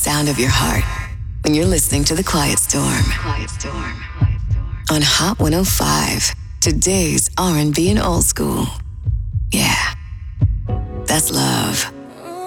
sound of your heart when you're listening to The Quiet Storm. Quiet Storm. On Hot 105, today's R&B and old school. Yeah, that's love.